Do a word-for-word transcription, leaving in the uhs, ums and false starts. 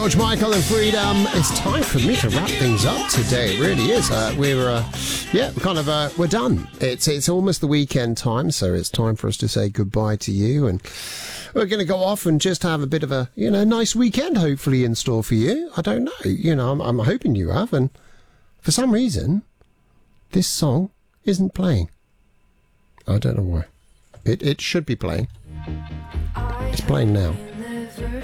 George Michael and Freedom. It's time for me to wrap things up today. It really is. Uh, we're, uh, yeah, we're kind of, uh, we're done. It's it's almost the weekend time, so it's time for us to say goodbye to you. And we're going to go off and just have a bit of a, you know, nice weekend, hopefully, in store for you. I don't know. You know, I'm, I'm hoping you have. And for some reason, this song isn't playing. I don't know why. It, it should be playing. It's playing now.